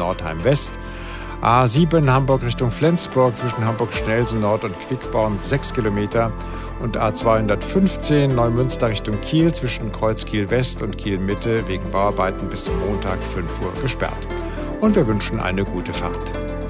Nordheim West. A7 Hamburg Richtung Flensburg zwischen Hamburg-Schnelsen Nord und Quickborn 6 Kilometer. Und A215 Neumünster Richtung Kiel zwischen Kreuzkiel West und Kiel Mitte wegen Bauarbeiten bis Montag 5 Uhr gesperrt. Und wir wünschen eine gute Fahrt.